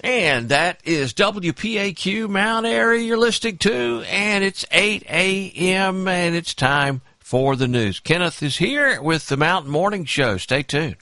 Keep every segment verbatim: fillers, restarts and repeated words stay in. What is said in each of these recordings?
And that is W P A Q Mount Airy you're listening to, and it's eight a.m. and it's time for the news. Kenneth is here with the Mountain Morning Show. Stay tuned.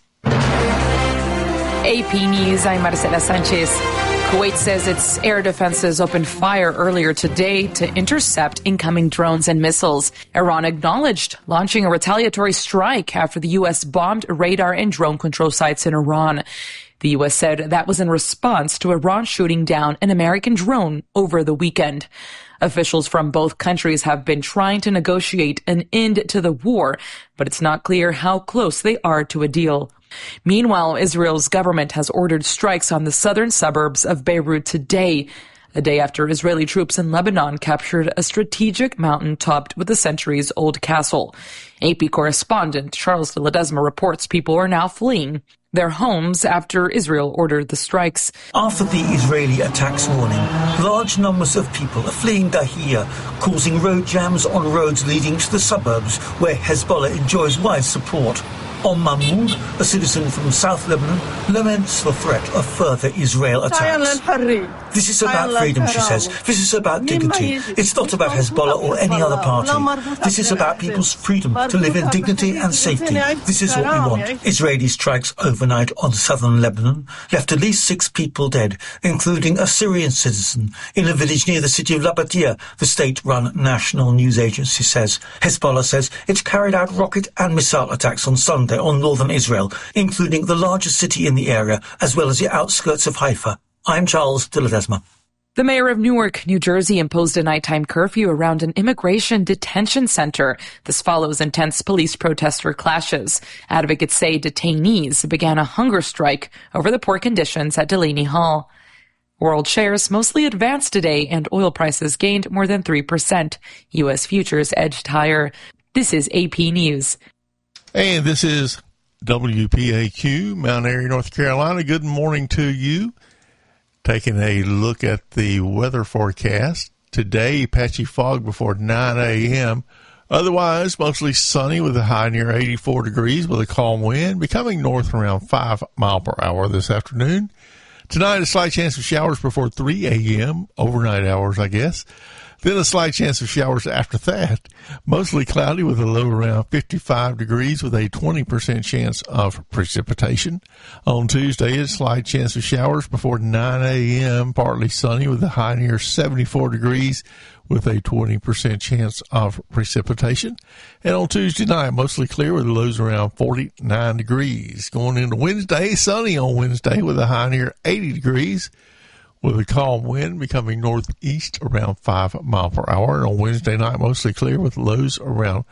A P News, I'm Marcela Sanchez. Kuwait says its air defenses opened fire earlier today to intercept incoming drones and missiles. Iran acknowledged launching a retaliatory strike after the U S bombed radar and drone control sites in Iran. The U S said that was in response to Iran shooting down an American drone over the weekend. Officials from both countries have been trying to negotiate an end to the war, but it's not clear how close they are to a deal. Meanwhile, Israel's government has ordered strikes on the southern suburbs of Beirut today, a day after Israeli troops in Lebanon captured a strategic mountain topped with a centuries-old castle. A P correspondent Charles de Ledesma reports people are now fleeing their homes after Israel ordered the strikes. After the Israeli attacks warning, large numbers of people are fleeing Dahia, causing road jams on roads leading to the suburbs where Hezbollah enjoys wide support. Om Mahmoud, a citizen from South Lebanon, laments the threat of further Israel attacks. This is about freedom, she says. This is about dignity. It's not about Hezbollah or any other party. This is about people's freedom to live in dignity and safety. This is what we want. Israeli strikes overnight on southern Lebanon left at least six people dead, including a Syrian citizen in a village near the city of Labadia, the state-run national news agency says. Hezbollah says it's carried out rocket and missile attacks on Sunday on northern Israel, including the largest city in the area, as well as the outskirts of Haifa. I'm Charles de Ledesma. The mayor of Newark, New Jersey, imposed a nighttime curfew around an immigration detention center. This follows intense police protester clashes. Advocates say detainees began a hunger strike over the poor conditions at Delaney Hall. World shares mostly advanced today, and oil prices gained more than three percent. U S futures edged higher. This is A P News. And this is W P A Q, Mount Airy, North Carolina. Good morning to you. Taking a look at the weather forecast. Today, patchy fog before nine a.m. Otherwise, mostly sunny with a high near eighty-four degrees with a calm wind, becoming north around five miles per hour this afternoon. Tonight, a slight chance of showers before three a.m., overnight hours, I guess. Then a slight chance of showers after that. Mostly cloudy with a low around fifty-five degrees with a twenty percent chance of precipitation. On Tuesday, a slight chance of showers before nine a.m., partly sunny with a high near seventy-four degrees with a twenty percent chance of precipitation. And on Tuesday night, mostly clear with lows around forty-nine degrees. Going into Wednesday, sunny on Wednesday with a high near eighty degrees. With a calm wind becoming northeast around five miles per hour. And on Wednesday night, mostly clear with lows around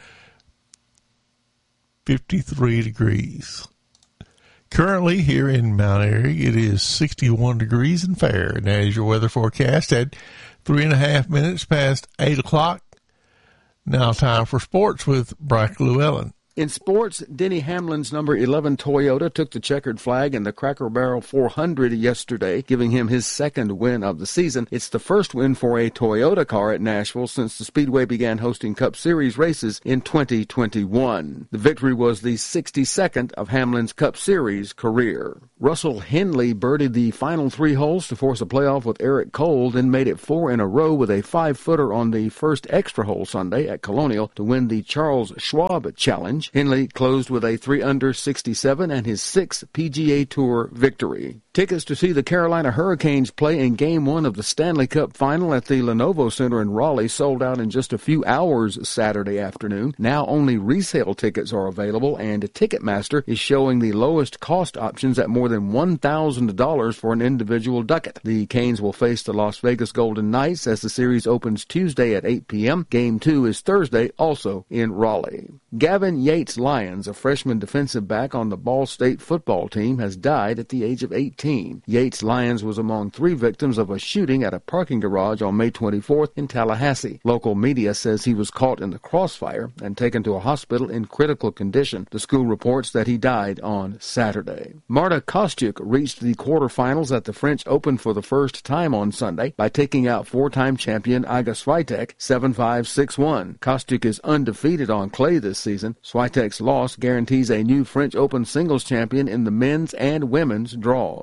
fifty-three degrees. Currently here in Mount Airy, it is sixty-one degrees and fair. And that is your weather forecast at three and a half minutes past eight o'clock. Now time for sports with Bryce Llewellyn. In sports, Denny Hamlin's number eleven Toyota took the checkered flag in the Cracker Barrel four hundred yesterday, giving him his second win of the season. It's the first win for a Toyota car at Nashville since the Speedway began hosting Cup Series races in twenty twenty-one. The victory was the sixty-second of Hamlin's Cup Series career. Russell Henley birdied the final three holes to force a playoff with Eric Cole, then made it four in a row with a five-footer on the first extra hole Sunday at Colonial to win the Charles Schwab Challenge. Henley closed with a three under sixty-seven and his sixth P G A Tour victory. Tickets to see the Carolina Hurricanes play in Game one of the Stanley Cup Final at the Lenovo Center in Raleigh sold out in just a few hours Saturday afternoon. Now only resale tickets are available, and Ticketmaster is showing the lowest cost options at more than one thousand dollars for an individual ducat. The Canes will face the Las Vegas Golden Knights as the series opens Tuesday at eight p.m. Game two is Thursday, also in Raleigh. Gavin Yates Lyons, a freshman defensive back on the Ball State football team, has died at the age of eighteen. Yates Lyons was among three victims of a shooting at a parking garage on May twenty-fourth in Tallahassee. Local media says he was caught in the crossfire and taken to a hospital in critical condition. The school reports that he died on Saturday. Marta Kostyuk reached the quarterfinals at the French Open for the first time on Sunday by taking out four-time champion Iga Swiatek seven five, six one. Kostyuk is undefeated on clay this season. Swiatek's loss guarantees a new French Open singles champion in the men's and women's draws.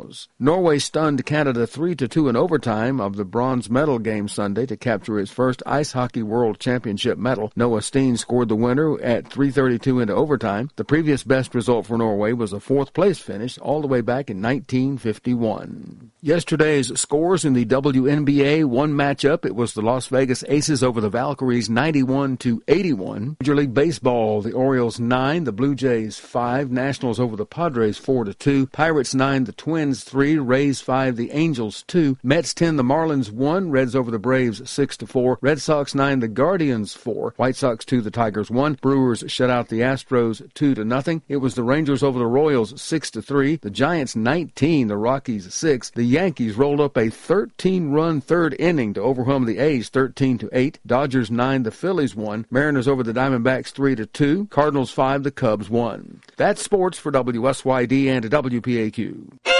draws. Norway stunned Canada three to two in overtime of the bronze medal game Sunday to capture its first Ice Hockey World Championship medal. Noah Steen scored the winner at three thirty-two into overtime. The previous best result for Norway was a fourth-place finish all the way back in nineteen fifty-one. Yesterday's scores in the W N B A, one matchup. It was the Las Vegas Aces over the Valkyries, ninety-one to eighty-one. Major League Baseball, the Orioles nine, the Blue Jays five, Nationals over the Padres four to two, Pirates nine, the Twins three, Rays five, the Angels two, Mets ten, the Marlins one, Reds over the Braves six to four, Red Sox nine, the Guardians four, White Sox two, the Tigers one, Brewers shut out the Astros two to nothing. It was the Rangers over the Royals six to three, the Giants nineteen, the Rockies six, the Yankees rolled up a thirteen-run third inning to overwhelm the A's thirteen to eight, Dodgers nine, the Phillies one, Mariners over the Diamondbacks three to two, Cardinals five, the Cubs one. That's sports for W S Y D and W P A Q.